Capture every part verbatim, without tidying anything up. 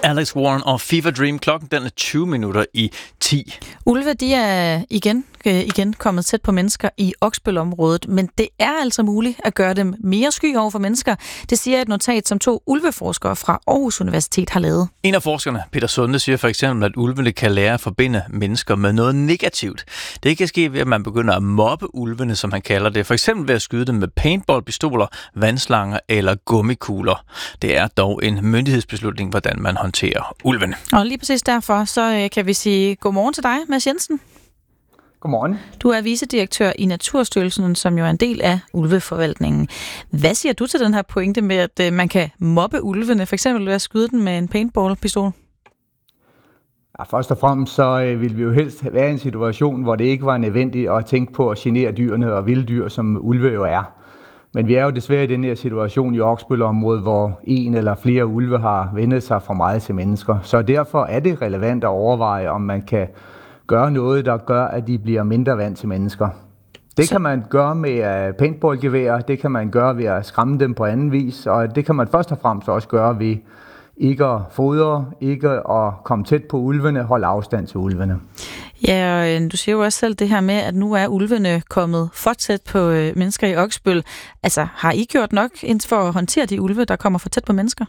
Alex Warren og Fever Dream. Klokken den er tyve minutter i ti. Ulve, de er igen, igen kommet tæt på mennesker i Oksbøl-området, men det er altså muligt at gøre dem mere sky over for mennesker. Det siger et notat, som to ulveforskere fra Aarhus Universitet har lavet. En af forskerne, Peter Sunde, siger for eksempel, at ulvene kan lære at forbinde mennesker med noget negativt. Det kan ske ved, at man begynder at mobbe ulvene, som han kalder det. For eksempel ved at skyde dem med paintballpistoler, vandslanger eller gummikugler. Det er dog en myndighedsbeslutning, hvordan man håndterer ulven. Og lige præcis derfor, så kan vi sige godmorgen til dig, Mads Jensen. Godmorgen. Du er vicedirektør i Naturstyrelsen, som jo er en del af ulveforvaltningen. Hvad siger du til den her pointe med, at man kan mobbe ulvene, for eksempel ved at skyde den med en paintballpistol? Ja, først og fremmest så øh, vil vi jo helst være i en situation, hvor det ikke var nødvendigt at tænke på at genere dyrene og vilde dyr, som ulve jo er. Men vi er jo desværre i den her situation i Oksbøl-området, hvor en eller flere ulve har vendt sig for meget til mennesker. Så derfor er det relevant at overveje, om man kan gøre noget, der gør, at de bliver mindre vant til mennesker. Det kan man gøre med paintballgeværer, det kan man gøre ved at skræmme dem på anden vis, og det kan man først og fremmest også gøre ved ikke at fodre, ikke at komme tæt på ulvene, holde afstand til ulvene. Ja, og du siger jo også selv det her med, at nu er ulvene kommet for tæt på mennesker i Oksbøl. Altså, har I gjort nok for at håndtere de ulve, der kommer for tæt på mennesker?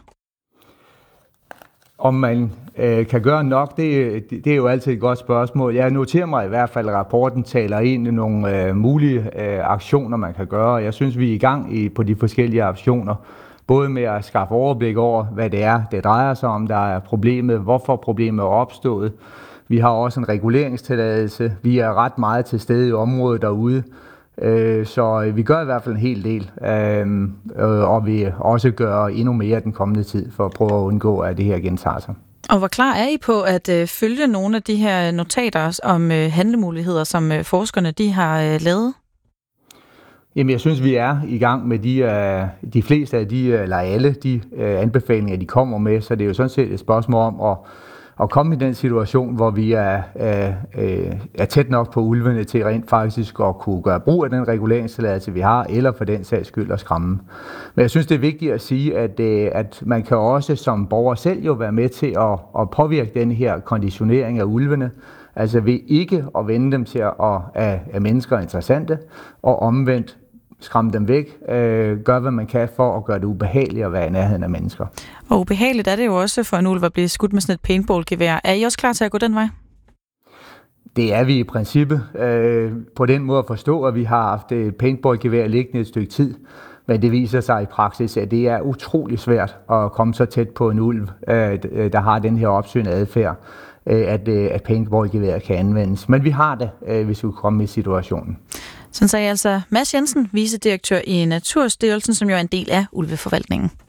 Om man øh, kan gøre nok, det, det er jo altid et godt spørgsmål. Jeg noterer mig i hvert fald, at rapporten taler ind i nogle øh, mulige øh, aktioner, man kan gøre. Jeg synes, vi er i gang i, på de forskellige aktioner. Både med at skaffe overblik over, hvad det er, det drejer sig om, der er problemet, hvorfor problemet er opstået. Vi har også en reguleringstilladelse. Vi er ret meget til stede i området derude. Så vi gør i hvert fald en hel del, og vi også gør endnu mere den kommende tid for at prøve at undgå, at det her gentager sig. Og hvor klar er I på at følge nogle af de her notater om handlemuligheder, som forskerne de har lavet? Jamen, jeg synes, vi er i gang med de, de fleste af de, eller alle de anbefalinger, de kommer med, så det er jo sådan set et spørgsmål om at at komme i den situation, hvor vi er, er, er tæt nok på ulvene til rent faktisk at kunne gøre brug af den reguleringstilladelse, vi har, eller for den sags skyld at skræmme. Men jeg synes, det er vigtigt at sige, at, at man kan også som borger selv jo være med til at, at påvirke den her konditionering af ulvene, altså ved ikke at vende dem til, at, at, at mennesker er interessante, og omvendt skræmme dem væk, øh, gør hvad man kan for at gøre det ubehageligt at være i nærheden af mennesker. Og ubehageligt er det jo også for en ulv at blive skudt med sådan et paintballgevær. Er I også klar til at gå den vej? Det er vi i princippet. Øh, på den måde at forstå, at vi har haft et paintballgevær liggende et stykke tid, men det viser sig i praksis, at det er utrolig svært at komme så tæt på en ulv, øh, der har den her opsøgende adfærd, øh, at, øh, at paintballgevær kan anvendes. Men vi har det, øh, hvis vi kommer i situationen. Sådan sagde altså Mads Jensen, vicedirektør i Naturstyrelsen, som jo er en del af ulveforvaltningen.